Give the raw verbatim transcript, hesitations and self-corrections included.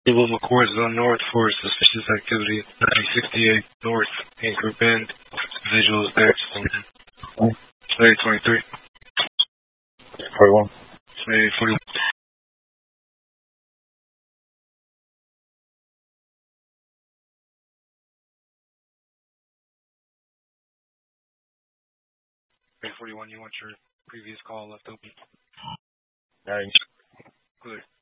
Naval McCoy Zone North for suspicious activity. nine sixty-eight North in Group End. Visuals there. Slade twenty-three. forty-one. Slade forty-one. Slade forty-one, you want your previous call left open? Nine. Clear.